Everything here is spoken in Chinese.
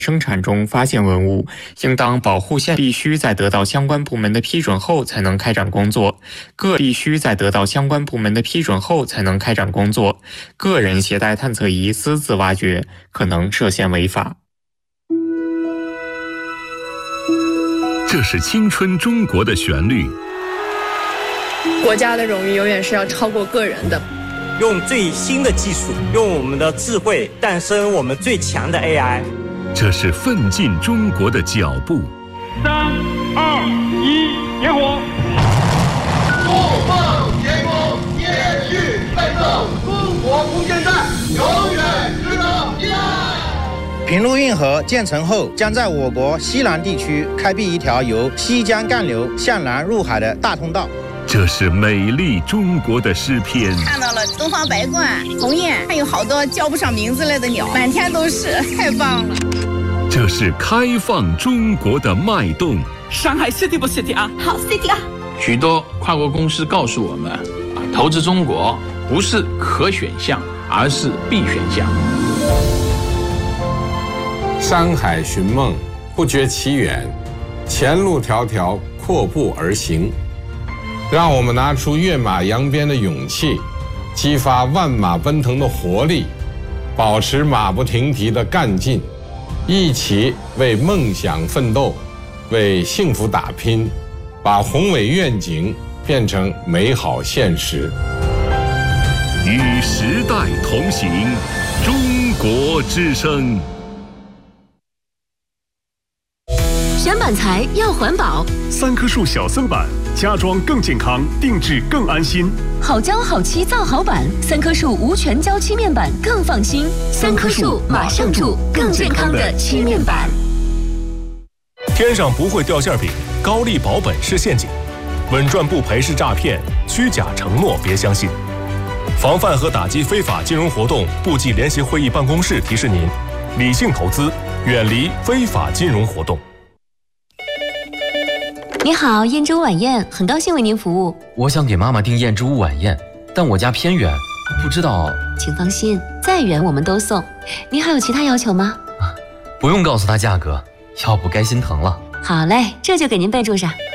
生产中发现文物，应当保护现必须在得到相关部门的批准后才能开展工作。个人携带探测仪私自挖掘，可能涉嫌违法。 这是青春中国的旋律。 国家的荣誉永远是要超过个人的。 用最新的技术，用我们的智慧，诞生我们最强的 AI。 这是奋进中国的脚步。 3、2、1，点火！ 怒放天空，延续奋斗，中国空间站永远值得依赖。 平陆运河建成后，将在我国西南地区开辟一条由西江干流向南入海的大通道。 这是美丽中国的诗篇。 看到了东方白鹳、鸿雁，还有好多叫不上名字来的鸟，满天都是，太棒了。 这是开放中国的脉动。 上海 City 不 City 啊？ 好 City 啊！ 许多跨国公司告诉我们，投资中国不是可选项，而是必选项。 山海寻梦，不觉其远，前路迢迢，阔步而行。让我们拿出跃马扬鞭的勇气，激发万马奔腾的活力，保持马不停蹄的干劲，一起为梦想奋斗，为幸福打拼，把宏伟愿景变成美好现实。 与时代同行，中国之声。 选板材要环保 ，3棵树小森板，家装更健康，定制更安心。 好胶好漆造好板，3棵树无全胶漆面板更放心。3棵树马上住，更健康的漆面板。 天上不会掉馅饼，高利保本是陷阱，稳赚不赔是诈骗，虚假承诺别相信。防范和打击非法金融活动部际联席会议办公室提示您：理性投资，远离非法金融活动。 你好，燕之屋晚宴，很高兴为您服务。 我想给妈妈订燕之屋晚宴，但我家偏远，不知道。 请放心，再远我们都送。您还有其他要求吗？ 不用告诉她价格，要不该心疼了。 好嘞，这就给您备注上。